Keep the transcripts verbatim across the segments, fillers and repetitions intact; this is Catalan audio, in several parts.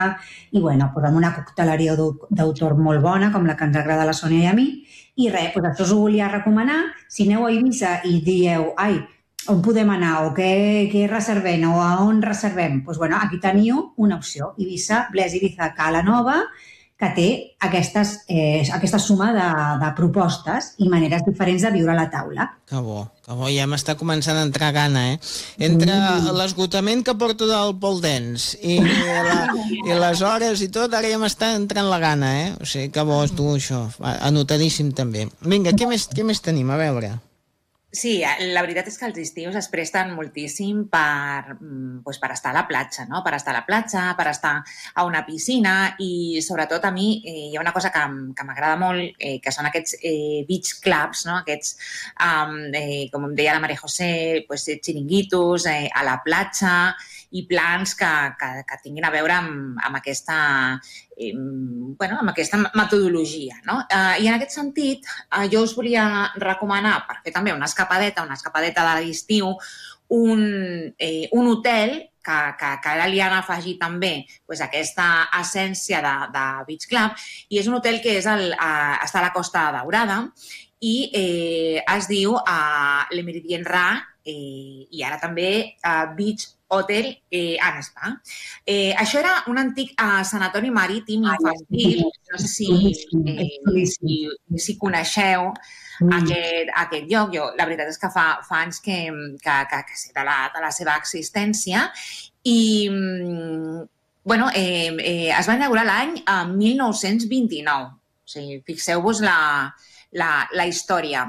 i bueno, doncs amb una cocteleria d'autor molt bona, com la que ens agrada a la Sònia i a mi, i res, doncs això us ho volia recomanar. Si aneu a Eivissa i dieu, ai, on podem anar o què, què reservem o a on reservem, doncs bueno, aquí teniu una opció, Eivissa, Bless Ibiza Cala Nova, que té aquestes, eh, aquesta suma de, de propostes i maneres diferents de viure a la taula. Que bo, que bo, ja m'està començant a entrar gana, eh? Entre mm. l'esgotament que porto del pole dance i, la, i les hores i tot, ara ja m'està entrant la gana, eh? O sigui, que bo és tu, això. Anotadíssim, també. Vinga, què més, què més tenim? A veure... Sí, la veritat és que els estius es presten moltíssim per, doncs per estar a la platja, no? Per estar a la platja, per estar a una piscina i sobretot a mi eh, hi ha una cosa que, que m'agrada molt, eh, que són aquests eh, beach clubs, no? Aquests, um, eh, com em deia la Maria José, pues, xiringuitos eh, a la platja i plans que, que, que tinguin a veure amb, amb aquesta... Eh, bueno, amb aquesta metodologia, no? Eh, I en aquest sentit, eh, jo us volia recomanar, per fer també una escapadeta, una escapadeta de l'estiu, un, eh, un hotel que, que, que ara li han afegit també pues, aquesta essència de, de Beach Club, i és un hotel que és el, eh, està a la Costa Daurada i eh, es diu eh, Le Méridien Ra eh, i ara també eh, Beach Hotel eh, and Spa. Eh, això era un antic eh, sanatori marítim infantil, no sé si, eh, si, si coneixeu aquest, aquest lloc. Jo, la veritat és que fa, fa anys que, que, que, que sé de la, de la seva existència i bueno, eh, eh, es va inaugurar l'any mil nou-cents vint-i-nou. O sigui, fixeu-vos la, la, la història.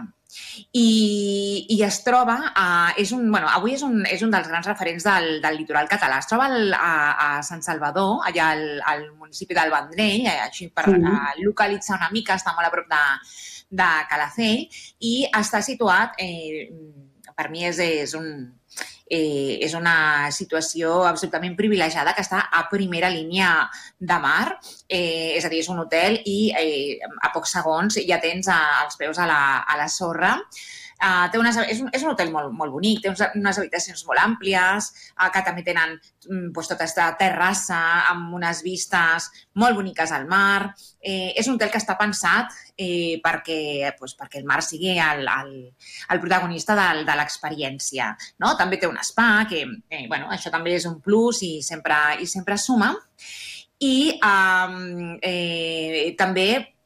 I, i es troba, uh, és un, bueno, avui és un, és un dels grans referents del, del litoral català. Es troba al, a, a Sant Salvador, allà al, al municipi del Vendrell, així per sí. uh, localitzar una mica, està molt a prop de, de Calafell, i està situat, eh, per mi és, és un... Eh, és una situació absolutament privilegiada que està a primera línia de mar, eh, és a dir, és un hotel i eh, a pocs segons ja tens a, els peus a la, a la sorra. Uh, té unes, és, un, és un hotel molt, molt bonic, té unes, unes habitacions molt àmplies, uh, que també tenen pues, tota aquesta terrassa amb unes vistes molt boniques al mar. Eh, és un hotel que està pensat eh, perquè, pues, perquè el mar sigui el, el, el protagonista de, de l'experiència, no? També té un spa, que eh, bueno, això també és un plus i sempre, i sempre suma. I um, eh, també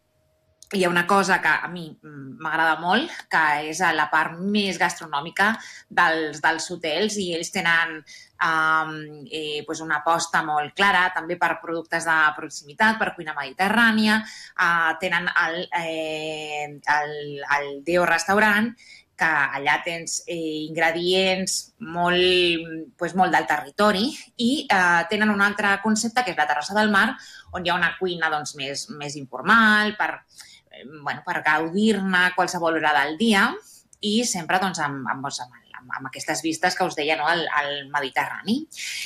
hi ha una cosa que a mi m'agrada molt, que és la part més gastronòmica dels, dels hotels, i ells tenen um, eh, pues una aposta molt clara també per productes de proximitat, per cuina mediterrània. Uh, tenen el, eh, el, el Deo Restaurant, que allà tens eh, ingredients molt, pues, molt del territori, i eh, tenen un altre concepte, que és la terrassa del mar, on hi ha una cuina doncs, més, més informal, per bueno, per gaudir-ne qualsevol hora del dia, i sempre doncs, amb, amb, amb, amb aquestes vistes que us deia, no, al, al Mediterrani.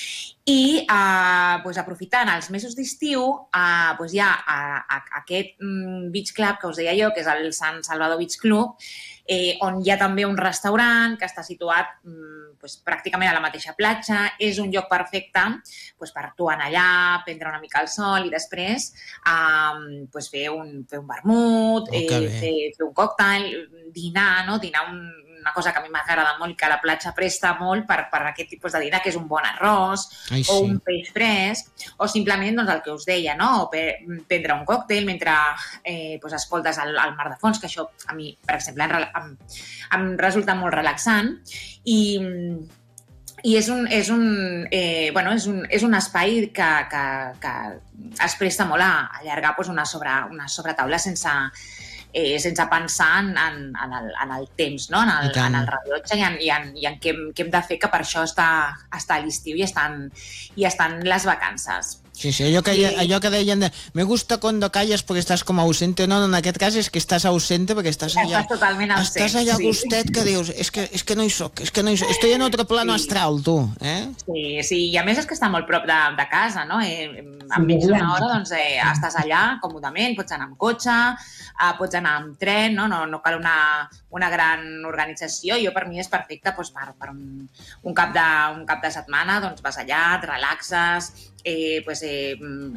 I eh, doncs, aprofitant els mesos d'estiu, eh, doncs, hi ha a, a, aquest mm, beach club que us deia jo, que és el Sant Salvador Beach Club, eh, on hi ha també un restaurant que està situat mm, doncs, pràcticament a la mateixa platja. És un lloc perfecte doncs, per tu anar allà, prendre una mica el sol i després eh, doncs, fer, un, fer un vermut, oh, eh, fer, fer un còctel, dinar, no? Dinar un, una cosa que a mi m'agrada molt, que la platja presta molt per, per aquest tipus de dinar, que és un bon arròs, Ai, sí. o un peix fresc, o simplement doncs, el que us deia, no? O prendre un còctel mentre eh, doncs, escoltes el, el mar de fons, que això a mi, per exemple, em, em, em resulta molt relaxant. I, i és un, és un, eh, bueno, és un, és un espai que, que, que es presta molt a allargar doncs, una, sobre, una sobretaula sense... Eh, sense pensar en, en, en, el, en el temps, no? en, el, en el rellotge i en, i en, i en què, hem, què hem de fer, que per això està, està a l'estiu i estan, i estan les vacances. Sí, sí, allò que, sí. allò que deien de me gusta cuando calles porque estás como ausente, no, no, en aquest cas és que estàs ausente perquè estàs allà, estàs totalment ausent, estàs allà sí. gustet que dius, és que, és que no hi soc, és que no hi soc, estoy en otro plano sí. astral, tu, eh? Sí, sí, i a més és que està molt prop de, de casa, no? Eh, en menys d'una hora, doncs, eh, estàs allà còmodament, pots anar amb cotxe, eh, pots anar amb tren, no? No, no cal una, una gran organització. Jo, per mi, és perfecte doncs, per, per un, un, cap de, un cap de setmana, doncs vas allà, et relaxes, eh, pues, eh,